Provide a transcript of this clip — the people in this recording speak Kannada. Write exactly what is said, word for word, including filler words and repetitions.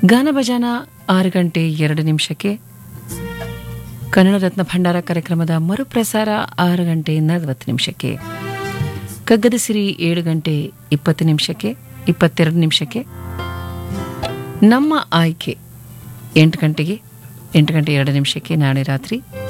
ಗಾನ ಭಜಾನ ಆರು ಗಂಟೆ ಎರಡು ನಿಮಿಷಕ್ಕೆ, ಕನ್ನಡ ರತ್ನ ಭಂಡಾರ ಕಾರ್ಯಕ್ರಮದ ಮರುಪ್ರಸಾರ ಆರು ಗಂಟೆ ನಲವತ್ತು ನಿಮಿಷಕ್ಕೆ, ಕಗ್ಗದ ಸಿರಿ ಏಳು ಗಂಟೆ ಇಪ್ಪತ್ತು ನಿಮಿಷಕ್ಕೆ ಇಪ್ಪತ್ತೆರಡು ನಿಮಿಷಕ್ಕೆ, ನಮ್ಮ ಆಯ್ಕೆ ಎಂಟು ಗಂಟೆಗೆ ಎಂಟು ಗಂಟೆ ಎರಡು ನಿಮಿಷಕ್ಕೆ ನಾಳೆ ರಾತ್ರಿ